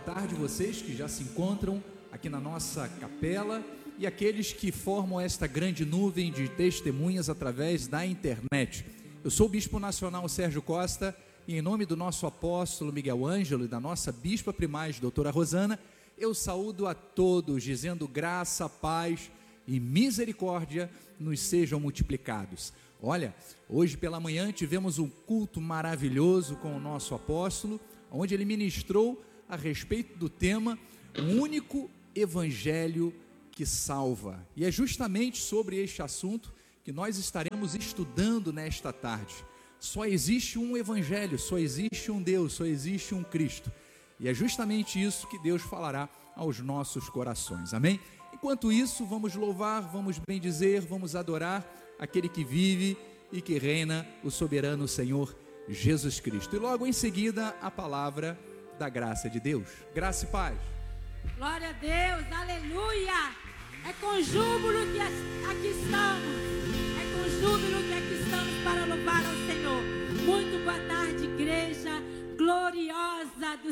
tarde vocês que já se encontram aqui na nossa capela e aqueles que formam esta grande nuvem de testemunhas através da internet. Eu sou o Bispo Nacional Sérgio Costa e em nome do nosso apóstolo Miguel Ângelo e da nossa Bispa Primaz, doutora Rosana, eu saúdo a todos dizendo graça, paz e misericórdia nos sejam multiplicados. Olha, hoje pela manhã tivemos um culto maravilhoso com o nosso apóstolo, onde ele ministrou a respeito do tema "O único evangelho que salva". E é justamente sobre este assunto que nós estaremos estudando nesta tarde. Só existe um evangelho, só existe um Deus, só existe um Cristo. E é justamente isso que Deus falará aos nossos corações, amém? Enquanto isso, vamos louvar, vamos bendizer, vamos adorar aquele que vive e que reina, o soberano Senhor Jesus Cristo. E logo em seguida, a palavra da graça de Deus. Graça e paz. Glória a Deus, aleluia! É com júbilo que aqui estamos. É com júbilo que aqui estamos para louvar ao Senhor. Muito boa tarde, igreja gloriosa do